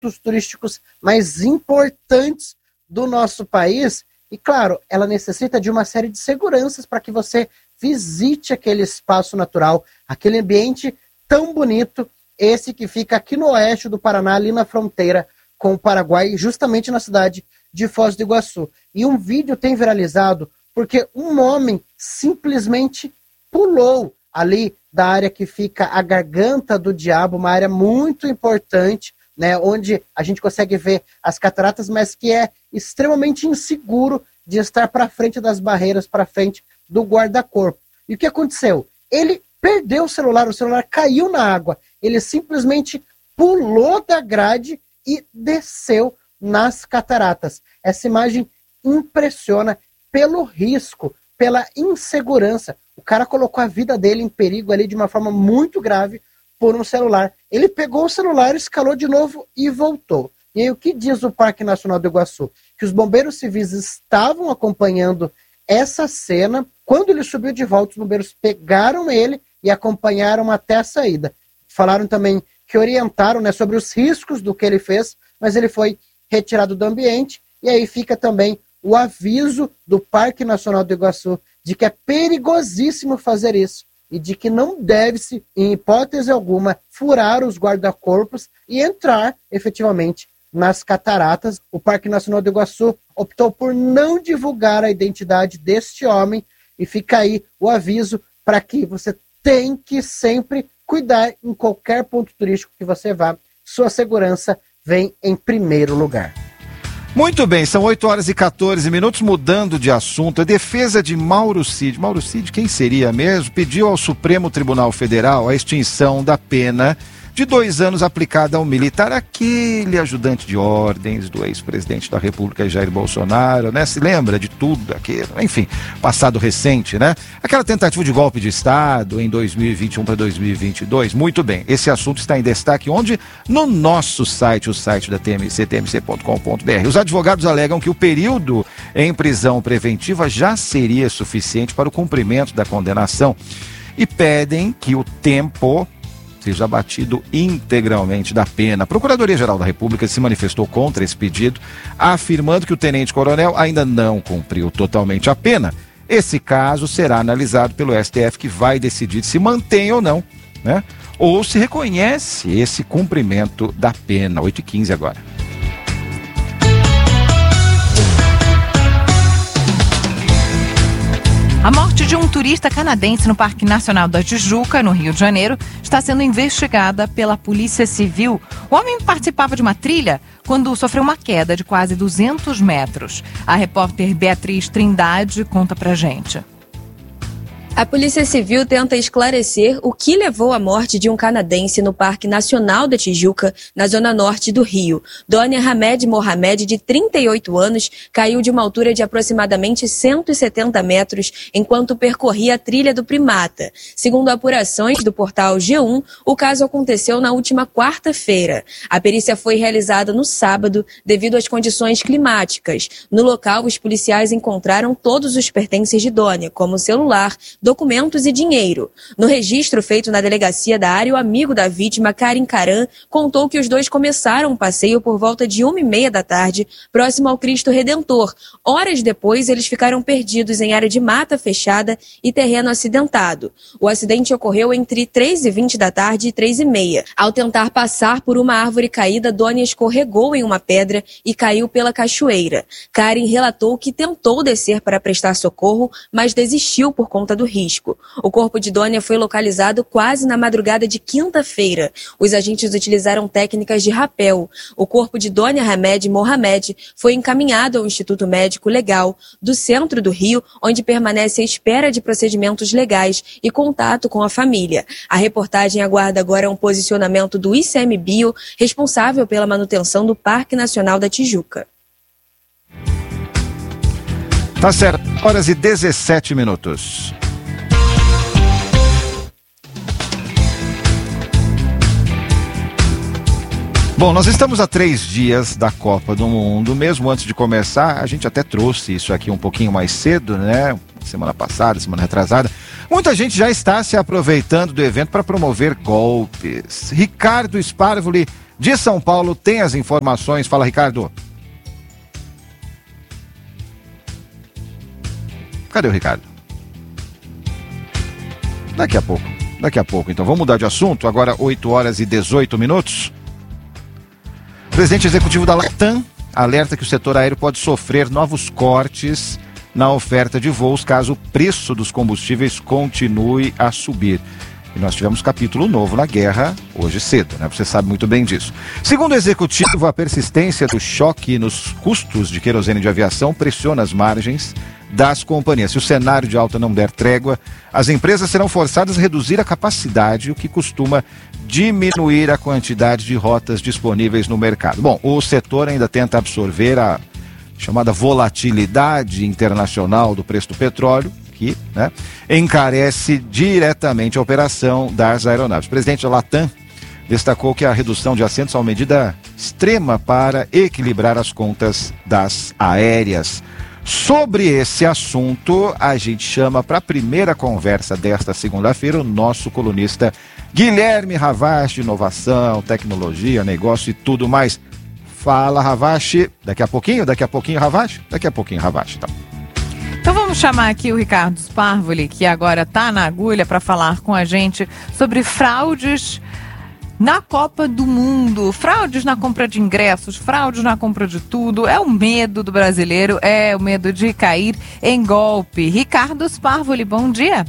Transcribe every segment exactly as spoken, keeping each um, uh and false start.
pontos turísticos mais importantes do nosso país. E, claro, ela necessita de uma série de seguranças para que você visite aquele espaço natural, aquele ambiente tão bonito, esse que fica aqui no oeste do Paraná, ali na fronteira com o Paraguai, justamente na cidade de Foz do Iguaçu. E um vídeo tem viralizado porque um homem simplesmente pulou ali da área que fica a Garganta do Diabo, uma área muito importante, né, onde a gente consegue ver as cataratas, mas que é extremamente inseguro de estar para frente das barreiras, para frente do guarda-corpo. E o que aconteceu? Ele perdeu o celular, o celular caiu na água, ele simplesmente pulou da grade e desceu nas cataratas. Essa imagem impressiona pelo risco, pela insegurança. O cara colocou a vida dele em perigo ali de uma forma muito grave por um celular. Ele pegou o celular, escalou de novo e voltou. E aí o que diz o Parque Nacional do Iguaçu? Que os bombeiros civis estavam acompanhando essa cena. Quando ele subiu de volta, os bombeiros pegaram ele e acompanharam até a saída. Falaram também que orientaram, né, sobre os riscos do que ele fez, mas ele foi retirado do ambiente. E aí fica também o aviso do Parque Nacional do Iguaçu de que é perigosíssimo fazer isso e de que não deve-se, em hipótese alguma, furar os guarda-corpos e entrar efetivamente nas cataratas. O Parque Nacional do Iguaçu optou por não divulgar a identidade deste homem e fica aí o aviso para que você tem que sempre cuidar em qualquer ponto turístico que você vá. Sua segurança vem em primeiro lugar. Muito bem, são oito horas e quatorze minutos, mudando de assunto. A defesa de Mauro Cid, Mauro Cid, quem seria mesmo? Pediu ao Supremo Tribunal Federal a extinção da pena de dois anos aplicada ao militar, aquele ajudante de ordens do ex-presidente da República, Jair Bolsonaro, né? Se lembra de tudo aquilo, enfim, passado recente, né? Aquela tentativa de golpe de Estado em dois mil e vinte e um para dois mil e vinte e dois. Muito bem, esse assunto está em destaque onde? No nosso site, o site da T M C, t m c ponto com ponto b r. Os advogados alegam que o período em prisão preventiva já seria suficiente para o cumprimento da condenação e pedem que o tempo seja abatido integralmente da pena. A Procuradoria-Geral da República se manifestou contra esse pedido, afirmando que o tenente-coronel ainda não cumpriu totalmente a pena. Esse caso será analisado pelo S T F, que vai decidir se mantém ou não, né? Ou se reconhece esse cumprimento da pena. oito e quinze agora. A morte de um turista canadense no Parque Nacional da Tijuca, no Rio de Janeiro, está sendo investigada pela Polícia Civil. O homem participava de uma trilha quando sofreu uma queda de quase duzentos metros. A repórter Beatriz Trindade conta pra gente. A Polícia Civil tenta esclarecer o que levou à morte de um canadense no Parque Nacional da Tijuca, na zona norte do Rio. Donia Hamed Mohamed, de trinta e oito anos, caiu de uma altura de aproximadamente cento e setenta metros enquanto percorria a trilha do Primata. Segundo apurações do portal G um, o caso aconteceu na última quarta-feira. A perícia foi realizada no sábado devido às condições climáticas. No local, os policiais encontraram todos os pertences de Donia, como celular, documentos e dinheiro. No registro feito na delegacia da área, o amigo da vítima, Karim Karan, contou que os dois começaram o passeio por volta de uma e meia da tarde, próximo ao Cristo Redentor. Horas depois, eles ficaram perdidos em área de mata fechada e terreno acidentado. O acidente ocorreu entre três e vinte da tarde e três e meia. Ao tentar passar por uma árvore caída, Donia escorregou em uma pedra e caiu pela cachoeira. Karim relatou que tentou descer para prestar socorro, mas desistiu por conta do risco. O corpo de Donia foi localizado quase na madrugada de quinta-feira. Os agentes utilizaram técnicas de rapel. O corpo de Donia Hamed Mohamed foi encaminhado ao Instituto Médico Legal do centro do Rio, onde permanece à espera de procedimentos legais e contato com a família. A reportagem aguarda agora um posicionamento do I C M Bio, responsável pela manutenção do Parque Nacional da Tijuca. Tá certo, horas e dezessete minutos. Bom, nós estamos a três dias da Copa do Mundo. Mesmo antes de começar, a gente até trouxe isso aqui um pouquinho mais cedo, né? Semana passada, semana retrasada. Muita gente já está se aproveitando do evento para promover golpes. Ricardo Sparvoli de São Paulo, tem as informações. Fala, Ricardo. Cadê o Ricardo? Daqui a pouco, daqui a pouco. Então vamos mudar de assunto, agora oito horas e dezoito minutos. O presidente executivo da Latam alerta que o setor aéreo pode sofrer novos cortes na oferta de voos caso o preço dos combustíveis continue a subir. E nós tivemos capítulo novo na guerra hoje cedo, né? Você sabe muito bem disso. Segundo o executivo, a persistência do choque nos custos de querosene de aviação pressiona as margens das companhias. Se o cenário de alta não der trégua, as empresas serão forçadas a reduzir a capacidade, o que costuma diminuir a quantidade de rotas disponíveis no mercado. Bom, o setor ainda tenta absorver a chamada volatilidade internacional do preço do petróleo, que, né, encarece diretamente a operação das aeronaves. O presidente da Latam destacou que a redução de assentos é uma medida extrema para equilibrar as contas das aéreas. Sobre esse assunto, a gente chama para a primeira conversa desta segunda-feira o nosso colunista Guilherme Ravache, inovação, tecnologia, negócio e tudo mais. Fala, Ravache. Daqui a pouquinho, daqui a pouquinho, Ravache? Daqui a pouquinho, Ravache, tá? Então vamos chamar aqui o Ricardo Sparvoli, que agora está na agulha para falar com a gente sobre fraudes na Copa do Mundo, fraudes na compra de ingressos, fraudes na compra de tudo. É o medo do brasileiro, é o medo de cair em golpe. Ricardo Sparvoli, bom dia.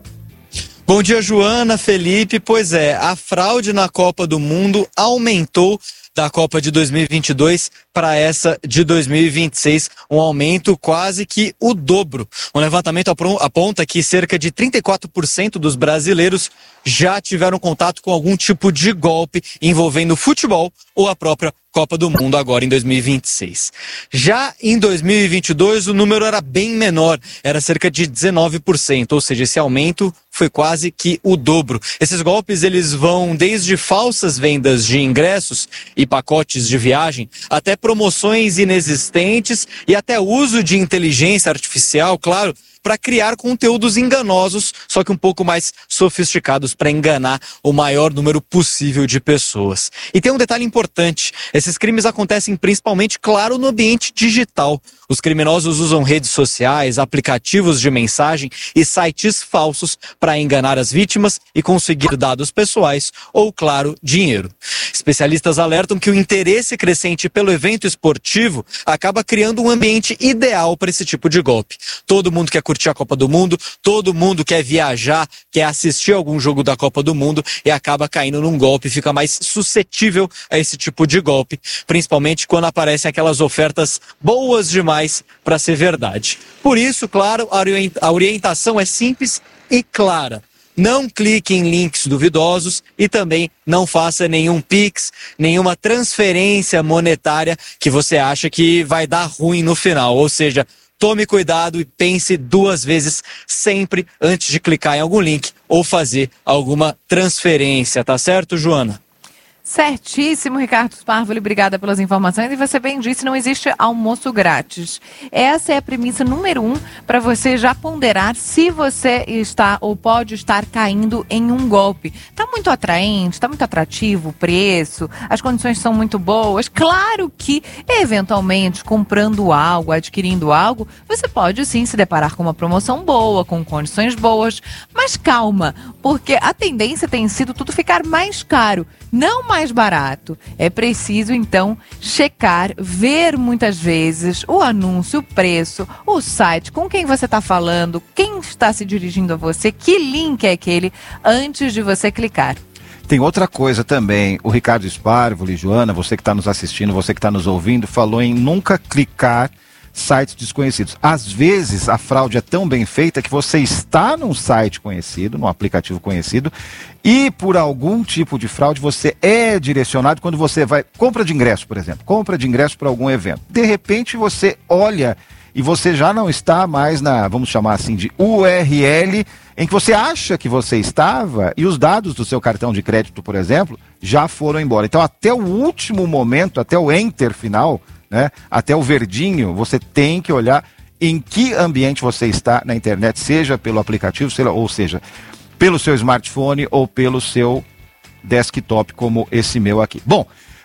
Bom dia, Joana, Felipe. Pois é, a fraude na Copa do Mundo aumentou da Copa de dois mil e vinte e dois para essa de dois mil e vinte e seis, um aumento quase que o dobro. Um levantamento aponta que cerca de trinta e quatro por cento dos brasileiros já tiveram contato com algum tipo de golpe envolvendo futebol ou a própria Copa do Mundo agora em dois mil e vinte e seis. Já em dois mil e vinte e dois o número era bem menor, era cerca de dezenove por cento, ou seja, esse aumento foi quase que o dobro. Esses golpes eles vão desde falsas vendas de ingressos e pacotes de viagem até promoções inexistentes e até uso de inteligência artificial, claro, para criar conteúdos enganosos, só que um pouco mais sofisticados para enganar o maior número possível de pessoas. E tem um detalhe importante, esses crimes acontecem principalmente, claro, no ambiente digital. Os criminosos usam redes sociais, aplicativos de mensagem e sites falsos para enganar as vítimas e conseguir dados pessoais ou, claro, dinheiro. Especialistas alertam que o interesse crescente pelo evento esportivo acaba criando um ambiente ideal para esse tipo de golpe. Todo mundo quer curtir a Copa do Mundo, todo mundo quer viajar, quer assistir algum jogo da Copa do Mundo e acaba caindo num golpe, fica mais suscetível a esse tipo de golpe, principalmente quando aparecem aquelas ofertas boas demais para ser verdade. Por isso, claro, a orientação é simples e clara. Não clique em links duvidosos e também não faça nenhum Pix, nenhuma transferência monetária que você acha que vai dar ruim no final. Ou seja, tome cuidado e pense duas vezes sempre antes de clicar em algum link ou fazer alguma transferência, tá certo, Joana? Certíssimo, Ricardo Sparvoli, obrigada pelas informações. E você bem disse, não existe almoço grátis. Essa é a premissa número um para você já ponderar se você está ou pode estar caindo em um golpe. Está muito atraente, está muito atrativo o preço, as condições são muito boas. Claro que, eventualmente, comprando algo, adquirindo algo, você pode sim se deparar com uma promoção boa, com condições boas. Mas calma, porque a tendência tem sido tudo ficar mais caro, não mais barato. É preciso, então, checar, ver muitas vezes o anúncio, o preço, o site, com quem você está falando, quem está se dirigindo a você, que link é aquele, antes de você clicar. Tem outra coisa também, o Ricardo Sparvoli, Joana, você que está nos assistindo, você que está nos ouvindo, falou em nunca clicar sites desconhecidos. Às vezes a fraude é tão bem feita que você está num site conhecido, num aplicativo conhecido, e por algum tipo de fraude você é direcionado quando você vai, compra de ingresso, por exemplo, compra de ingresso para algum evento. De repente você olha e você já não está mais na, vamos chamar assim, de U R L em que você acha que você estava e os dados do seu cartão de crédito, por exemplo, já foram embora. Então até o último momento, até o enter final, né, até o verdinho, você tem que olhar em que ambiente você está na internet, seja pelo aplicativo, ou seja, pelo seu smartphone ou pelo seu desktop, como esse meu aqui. Bom,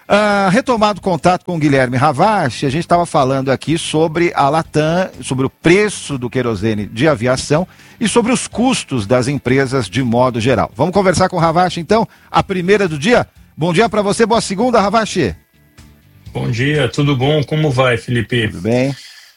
Ah, retomado o contato com o Guilherme Ravache, a gente estava falando aqui sobre a Latam, sobre o preço do querosene de aviação e sobre os custos das empresas de modo geral. Vamos conversar com o Ravache, então, a primeira do dia. Bom dia para você, boa segunda, Ravache. Bom dia, tudo bom? Como vai, Felipe? Tudo bem.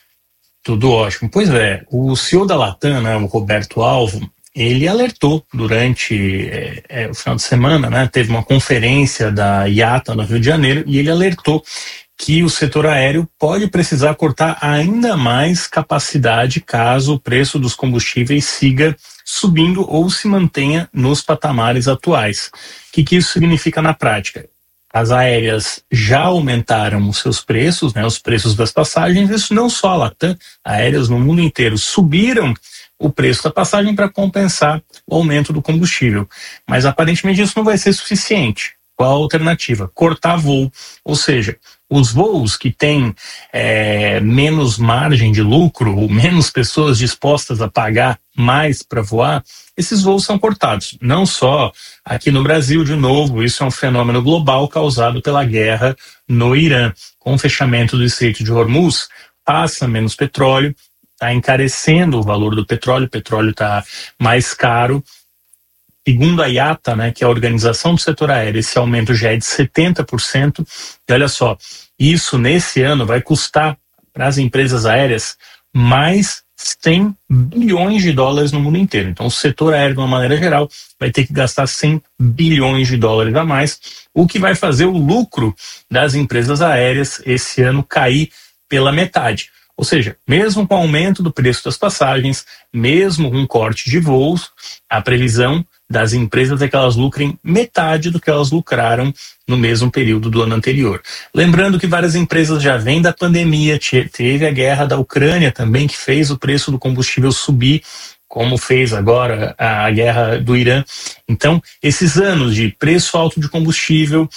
Tudo ótimo. Pois é, o C E O da Latam, né, o Roberto Alvo, ele alertou durante é, é, o final de semana, né, teve uma conferência da I A T A no Rio de Janeiro, e ele alertou que o setor aéreo pode precisar cortar ainda mais capacidade caso o preço dos combustíveis siga subindo ou se mantenha nos patamares atuais. O que, que isso significa na prática? As aéreas já aumentaram os seus preços, né, os preços das passagens, isso não só a Latam, aéreas no mundo inteiro subiram o preço da passagem para compensar o aumento do combustível. Mas aparentemente isso não vai ser suficiente. Qual a alternativa? Cortar voo, ou seja, os voos que têm é, menos margem de lucro ou menos pessoas dispostas a pagar mais para voar, esses voos são cortados. Não só aqui no Brasil, de novo, isso é um fenômeno global causado pela guerra no Irã. Com o fechamento do Estreito de Hormuz, passa menos petróleo, está encarecendo o valor do petróleo, o petróleo está mais caro. Segundo a I A T A, né, que é a organização do setor aéreo, esse aumento já é de setenta por cento. E olha só, isso nesse ano vai custar para as empresas aéreas mais cem bilhões de dólares no mundo inteiro. Então o setor aéreo, de uma maneira geral, vai ter que gastar cem bilhões de dólares a mais, o que vai fazer o lucro das empresas aéreas esse ano cair pela metade. Ou seja, mesmo com o aumento do preço das passagens, mesmo com um corte de voos, a previsão das empresas é que elas lucrem metade do que elas lucraram no mesmo período do ano anterior. Lembrando que várias empresas já vêm da pandemia, teve a guerra da Ucrânia também, que fez o preço do combustível subir, como fez agora a guerra do Irã. Então, esses anos de preço alto de combustível,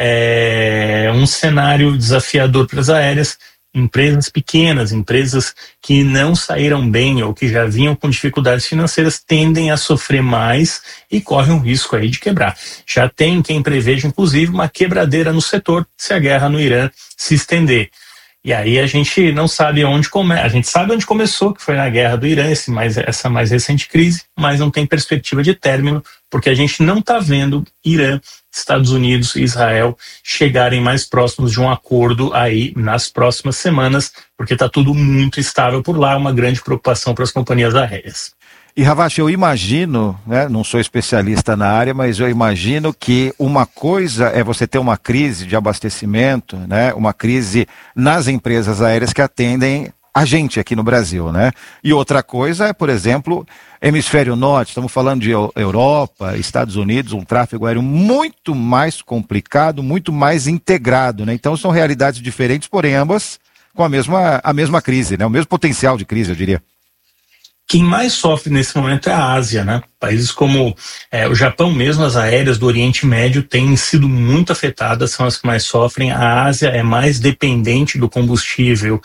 é um cenário desafiador para as aéreas. Empresas pequenas, empresas que não saíram bem ou que já vinham com dificuldades financeiras tendem a sofrer mais e correm um risco aí de quebrar. Já tem quem preveja, inclusive, uma quebradeira no setor se a guerra no Irã se estender. E aí a gente não sabe onde começa. A gente sabe onde começou, que foi na guerra do Irã, esse mais, essa mais recente crise, mas não tem perspectiva de término, porque a gente não está vendo Irã, Estados Unidos e Israel chegarem mais próximos de um acordo aí nas próximas semanas, porque está tudo muito estável por lá, uma grande preocupação para as companhias aéreas. E Ravache, eu imagino, né, não sou especialista na área, mas eu imagino que uma coisa é você ter uma crise de abastecimento, né, uma crise nas empresas aéreas que atendem a gente aqui no Brasil, né? E outra coisa é, por exemplo, hemisfério norte, estamos falando de Europa, Estados Unidos, um tráfego aéreo muito mais complicado, muito mais integrado, né? Então são realidades diferentes, porém ambas com a mesma, a mesma crise, né? O mesmo potencial de crise, eu diria. Quem mais sofre nesse momento é a Ásia, né? Países como é, o Japão mesmo, as aéreas do Oriente Médio têm sido muito afetadas, são as que mais sofrem. A Ásia é mais dependente do combustível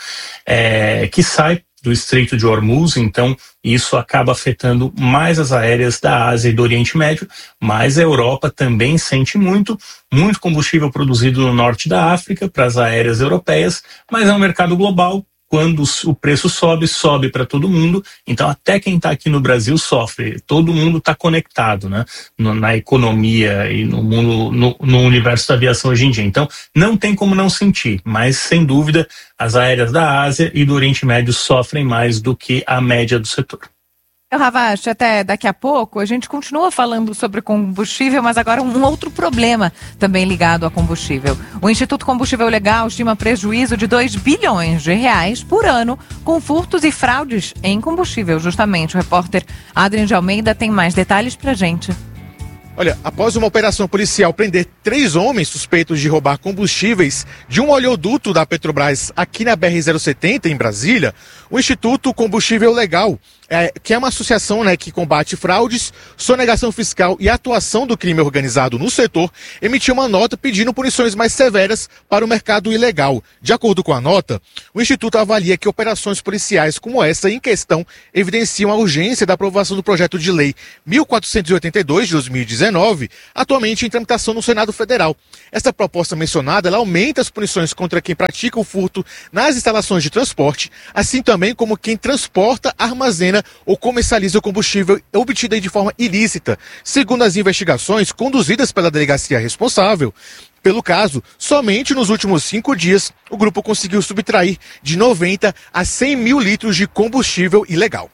é, que sai do Estreito de Hormuz, então isso acaba afetando mais as aéreas da Ásia e do Oriente Médio, mas a Europa também sente muito, muito combustível produzido no norte da África para as aéreas europeias, mas é um mercado global. Quando o preço sobe, sobe para todo mundo. Então, até quem está aqui no Brasil sofre. Todo mundo está conectado, né? No, na economia e no mundo, no, no universo da aviação hoje em dia. Então, não tem como não sentir. Mas, sem dúvida, as aéreas da Ásia e do Oriente Médio sofrem mais do que a média do setor. Ravache, até daqui a pouco a gente continua falando sobre combustível, mas agora um outro problema também ligado a combustível. O Instituto Combustível Legal estima prejuízo de dois bilhões de reais por ano com furtos e fraudes em combustível. Justamente, o repórter Adrian de Almeida tem mais detalhes pra gente. Olha, após uma operação policial prender três homens suspeitos de roubar combustíveis de um oleoduto da Petrobras aqui na B R zero setenta, em Brasília, o Instituto Combustível Legal é, que é uma associação, né, que combate fraudes, sonegação fiscal e atuação do crime organizado no setor, emitiu uma nota pedindo punições mais severas para o mercado ilegal. De acordo com a nota, o Instituto avalia que operações policiais como essa em questão evidenciam a urgência da aprovação do projeto de lei mil quatrocentos e oitenta e dois de dois mil e dezenove, atualmente em tramitação no Senado Federal. Essa proposta mencionada, ela aumenta as punições contra quem pratica o furto nas instalações de transporte, assim também como quem transporta, armazena ou comercializa o combustível obtido de forma ilícita. Segundo as investigações conduzidas pela delegacia responsável pelo caso, somente nos últimos cinco dias o grupo conseguiu subtrair de noventa a cem mil litros de combustível ilegal.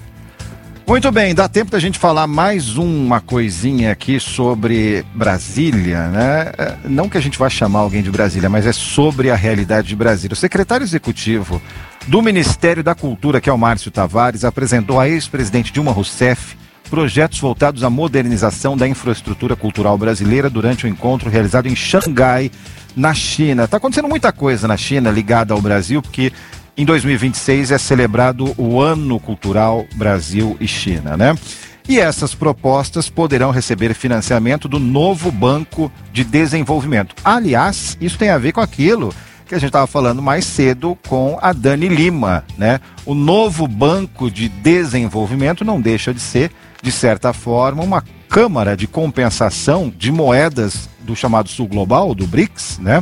Muito bem, dá tempo da gente falar mais uma coisinha aqui sobre Brasília, né? Não que a gente vá chamar alguém de Brasília, mas é sobre a realidade de Brasília. O secretário executivo do Ministério da Cultura, que é o Márcio Tavares, apresentou à ex-presidente Dilma Rousseff projetos voltados à modernização da infraestrutura cultural brasileira durante o encontro realizado em Xangai, na China. Está acontecendo muita coisa na China ligada ao Brasil, porque em dois mil e vinte e seis é celebrado o Ano Cultural Brasil e China, né? E essas propostas poderão receber financiamento do novo Banco de Desenvolvimento. Aliás, isso tem a ver com aquilo que a gente estava falando mais cedo com a Dani Lima, né? O novo Banco de Desenvolvimento não deixa de ser, de certa forma, uma câmara de compensação de moedas do chamado Sul Global, do BRICS, né?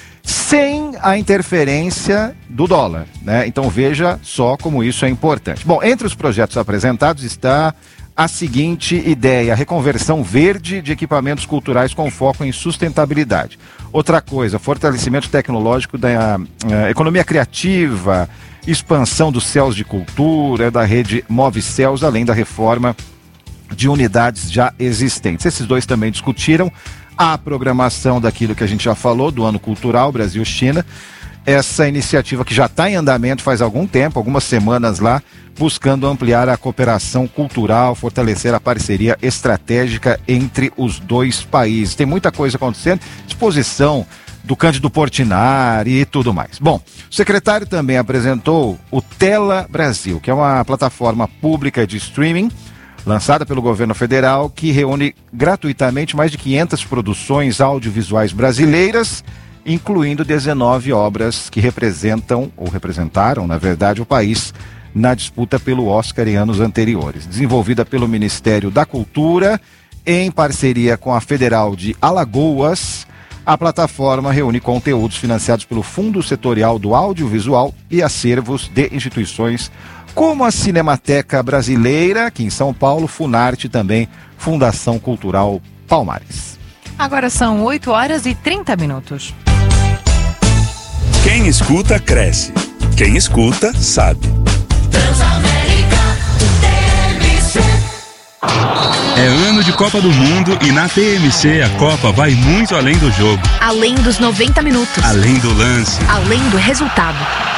Sem a interferência do dólar, né? Então veja só como isso é importante. Bom, entre os projetos apresentados está a seguinte ideia: a reconversão verde de equipamentos culturais com foco em sustentabilidade. Outra coisa, fortalecimento tecnológico da uh, economia criativa, expansão dos céus de cultura, da rede MoveCéus, além da reforma de unidades já existentes. Esses dois também discutiram a programação daquilo que a gente já falou, do Ano Cultural Brasil-China, essa iniciativa que já está em andamento faz algum tempo, algumas semanas lá, buscando ampliar a cooperação cultural, fortalecer a parceria estratégica entre os dois países. Tem muita coisa acontecendo, exposição do Cândido Portinari e tudo mais. Bom, o secretário também apresentou o Tela Brasil, que é uma plataforma pública de streaming lançada pelo governo federal, que reúne gratuitamente mais de quinhentas produções audiovisuais brasileiras, incluindo dezenove obras que representam, ou representaram, na verdade, o país na disputa pelo Oscar em anos anteriores. Desenvolvida pelo Ministério da Cultura, em parceria com a Federal de Alagoas, a plataforma reúne conteúdos financiados pelo Fundo Setorial do Audiovisual e acervos de instituições como a Cinemateca Brasileira, aqui em São Paulo, Funarte e também Fundação Cultural Palmares. Agora são oito horas e trinta minutos. Quem escuta, cresce. Quem escuta, sabe. Transamérica, T M C. É ano de Copa do Mundo e na T M C a Copa vai muito além do jogo. Além dos noventa minutos. Além do lance. Além do resultado.